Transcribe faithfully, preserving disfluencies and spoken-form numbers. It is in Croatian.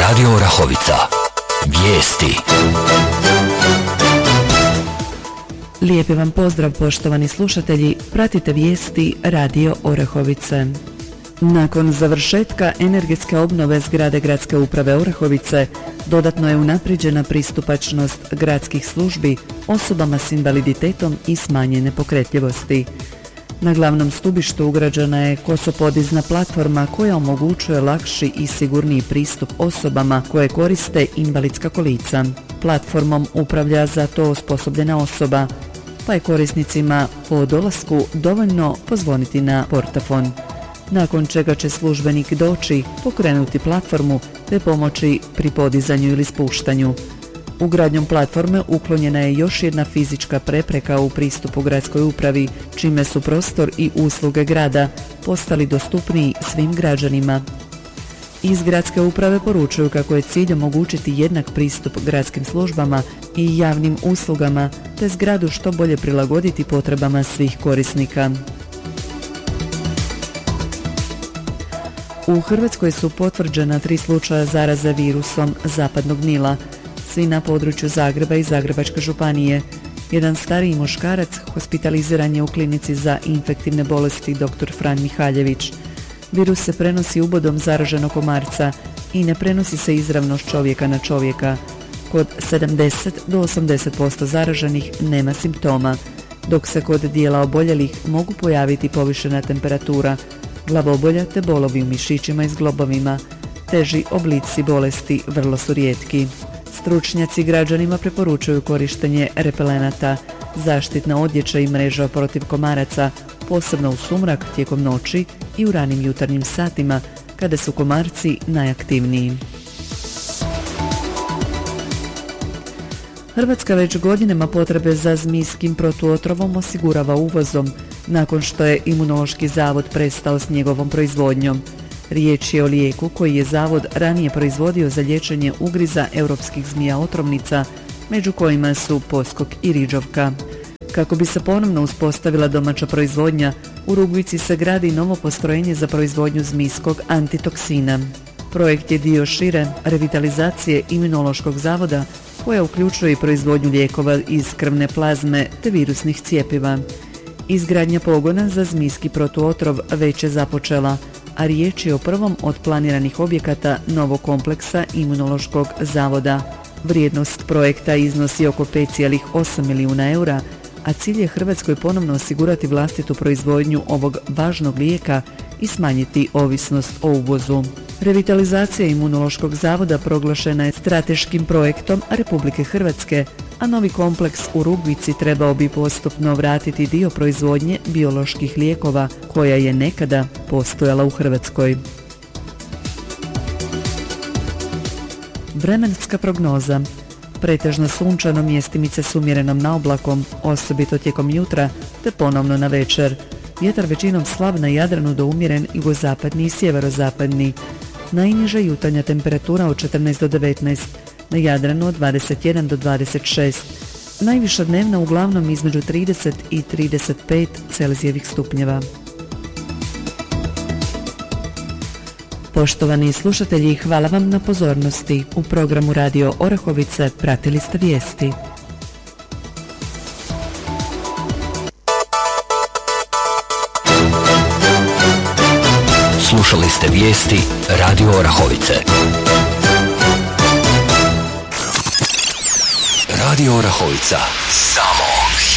Radio Orahovica. Vijesti. Lijepi vam pozdrav, poštovani slušatelji, pratite vijesti Radio Orahovice. Nakon završetka energetske obnove zgrade Gradske uprave Orahovice, dodatno je unaprijeđena pristupačnost gradskih službi osobama s invaliditetom i smanjene pokretljivosti. Na glavnom stubištu ugrađena je kosopodizna platforma koja omogućuje lakši i sigurniji pristup osobama koje koriste invalidska kolica. Platformom upravlja za to osposobljena osoba, pa je korisnicima po dolasku dovoljno pozvoniti na portafon, nakon čega će službenik doći, pokrenuti platformu te pomoći pri podizanju ili spuštanju. Ugradnjom platforme uklonjena je još jedna fizička prepreka u pristupu gradskoj upravi, čime su prostor i usluge grada postali dostupniji svim građanima. Iz gradske uprave poručuju kako je cilj omogućiti jednak pristup gradskim službama i javnim uslugama, te zgradu što bolje prilagoditi potrebama svih korisnika. U Hrvatskoj su potvrđena tri slučaja zaraze virusom zapadnog Nila, svi na području Zagreba i Zagrebačke županije. Jedan stariji muškarac hospitaliziran je u klinici za infektivne bolesti doktor Fran Mihaljević. Virus se prenosi ubodom zaraženog komarca i ne prenosi se izravno s čovjeka na čovjeka. Kod sedamdeset do osamdeset posto zaraženih nema simptoma, dok se kod dijela oboljelih mogu pojaviti povišena temperatura, glavobolja te bolovi u mišićima i zglobovima. Teži oblici bolesti vrlo su rijetki. Stručnjaci građanima preporučuju korištenje repelenata, zaštitne odjeće i mreža protiv komaraca, posebno u sumrak tijekom noći i u ranim jutarnjim satima, kada su komarci najaktivniji. Hrvatska već godinama potrebe za zmijskim protuotrovom osigurava uvozom, nakon što je Imunološki zavod prestao s njegovom proizvodnjom. Riječ je o lijeku koji je zavod ranije proizvodio za liječenje ugriza europskih zmija otrovnica, među kojima su poskok i riđovka. Kako bi se ponovno uspostavila domaća proizvodnja, u Rugvici se gradi novo postrojenje za proizvodnju zmijskog antitoksina. Projekt je dio šire revitalizacije Imunološkog zavoda, koja uključuje i proizvodnju lijekova iz krvne plazme te virusnih cjepiva. Izgradnja pogona za zmijski protuotrov već je započela, a riječ je o prvom od planiranih objekata novog kompleksa Imunološkog zavoda. Vrijednost projekta iznosi oko pet zarez osam milijuna eura, a cilj je Hrvatskoj ponovno osigurati vlastitu proizvodnju ovog važnog lijeka i smanjiti ovisnost o uvozu. Revitalizacija Imunološkog zavoda proglašena je strateškim projektom Republike Hrvatske, a novi kompleks u Rugvici trebao bi postupno vratiti dio proizvodnje bioloških lijekova koja je nekada postojala u Hrvatskoj. Vremenska prognoza. Pretežno sunčano, mjestimice s umjerenom naoblakom, osobito tijekom jutra, te ponovno na večer. Vjetar većinom slab na Jadranu do umjeren jugozapadni i sjeverozapadni. Najniža jutarnja temperatura od četrnaest do devetnaest, na Jadranu od dvadeset jedan do dvadeset šest. Najviša dnevna uglavnom između trideset i trideset pet Celzijevih stupnjeva. Poštovani slušatelji, hvala vam na pozornosti. U programu Radio Orahovice pratili ste vijesti. Slušali ste vijesti Radio Orahovice. Radio Orahovica. Samo